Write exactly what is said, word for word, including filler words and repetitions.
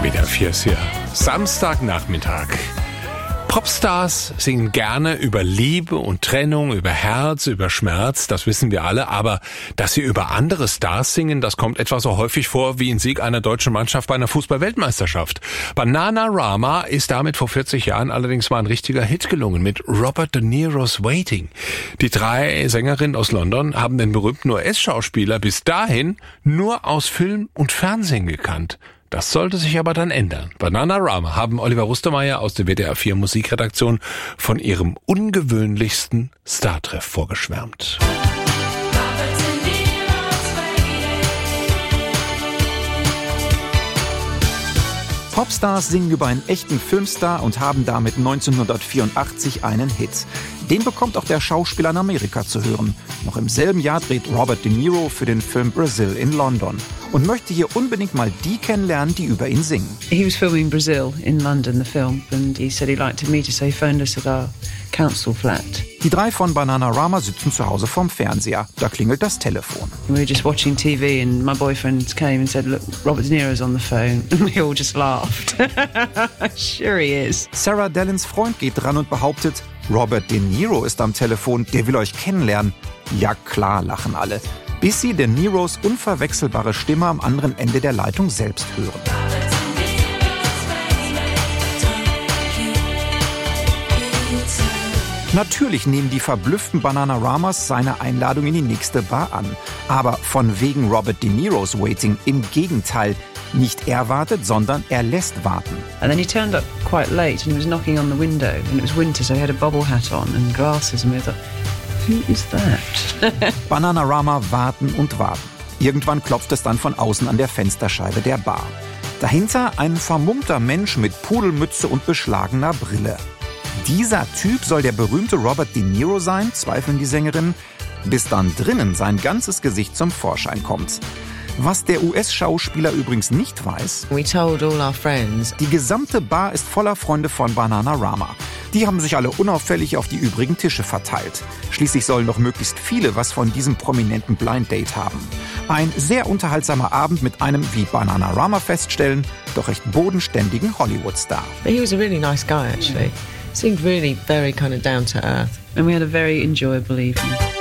W D R vier ist hier Samstagnachmittag. Popstars singen gerne über Liebe und Trennung, über Herz, über Schmerz, das wissen wir alle, aber dass sie über andere Stars singen, das kommt etwa so häufig vor wie ein Sieg einer deutschen Mannschaft bei einer Fußball-Weltmeisterschaft. Bananarama ist damit vor vierzig Jahren allerdings mal ein richtiger Hit gelungen mit Robert De Niro's Waiting. Die drei Sängerinnen aus London haben den berühmten U S-Schauspieler bis dahin nur aus Film und Fernsehen gekannt. Das sollte sich aber dann ändern. Bananarama haben Oliver Rustermeier aus der W D R vier Musikredaktion von ihrem ungewöhnlichsten Startreff vorgeschwärmt. Popstars singen über einen echten Filmstar und haben damit neunzehnhundertvierundachtzig einen Hit. Den bekommt auch der Schauspieler in Amerika zu hören. Noch im selben Jahr dreht Robert De Niro für den Film Brazil in London und möchte hier unbedingt mal die kennenlernen, die über ihn singen. He was filming Brazil in London, the film, and he said he'd like to meet us, so he phoned us at our council flat. Die drei von Bananarama sitzen zu Hause vorm Fernseher. Da klingelt das Telefon. We were just watching T V and my boyfriend came and said, look, Robert De Niro's on the phone. And we all just laughed. Sure he is. Sarah Dallins Freund geht dran und behauptet, Robert De Niro ist am Telefon, der will euch kennenlernen. Ja klar, lachen alle. Bis sie De Niros unverwechselbare Stimme am anderen Ende der Leitung selbst hören. Natürlich nehmen die verblüfften Bananaramas seine Einladung in die nächste Bar an. Aber von wegen Robert De Niro's Waiting im Gegenteil. Nicht er wartet, sondern er lässt warten. And then he turned up quite late and he was knocking on the window and it was winter, so he had a bobble hat on and glasses and we thought, who is that? Bananarama warten und warten. Irgendwann klopft es dann von außen an der Fensterscheibe der Bar. Dahinter ein vermummter Mensch mit Pudelmütze und beschlagener Brille. Dieser Typ soll der berühmte Robert De Niro sein, zweifeln die Sängerinnen, bis dann drinnen sein ganzes Gesicht zum Vorschein kommt. Was der U S-Schauspieler übrigens nicht weiß, We told all our friends. Die gesamte Bar ist voller Freunde von Bananarama. Die haben sich alle unauffällig auf die übrigen Tische verteilt. Schließlich sollen noch möglichst viele was von diesem prominenten Blind Date haben. Ein sehr unterhaltsamer Abend mit einem, wie Bananarama feststellen, doch recht bodenständigen Hollywood-Star. But he was a really nice guy, actually. Seemed really very kind of down to earth. And we had a very enjoyable evening.